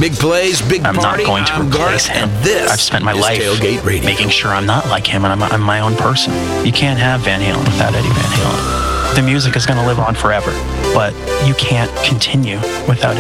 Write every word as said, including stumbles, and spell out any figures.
Big plays, big I'm party. not going to I'm replace Garth, him. and this I've spent my is life Tailgate Radio. making sure I'm not like him, and I'm, I'm my own person. You can't have Van Halen without Eddie Van Halen. The music is going to live on forever, but you can't continue without